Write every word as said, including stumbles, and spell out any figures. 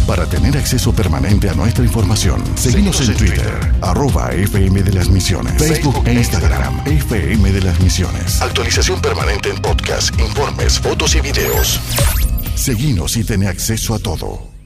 Para tener acceso permanente a nuestra información, seguimos en Twitter, arroba F M de las Misiones, Facebook e Instagram, F M de las Misiones. Actualización permanente en podcast, informes, fotos y videos. Seguinos y ten acceso a todo.